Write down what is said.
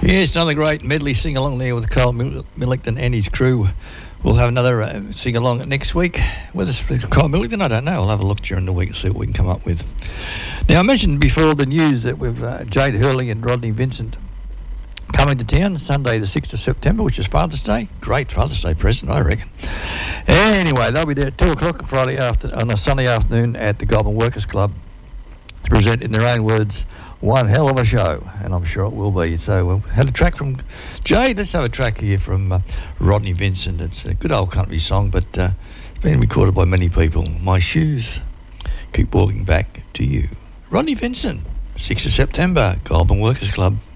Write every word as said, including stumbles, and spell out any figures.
Yes, another great medley sing-along there with Carl Mill- Millington and his crew. We'll have another uh, sing-along next week. Whether it's Carl Millington, I don't know. I'll have a look during the week and see what we can come up with. Now, I mentioned before the news that we've uh, Jade Hurley and Rodney Vincent coming to town Sunday the sixth of September, which is Father's Day. Great Father's Day present, I reckon. Anyway, they'll be there at two o'clock Friday after, on a Sunday afternoon at the Goulburn Workers Club to present, in their own words, one hell of a show, and I'm sure it will be. So we had a track from Jade. Let's have a track here from uh, Rodney Vincent. It's a good old country song, but uh, it's been recorded by many people. My shoes keep walking back to you. Rodney Vincent, sixth of September, Goulburn Workers Club.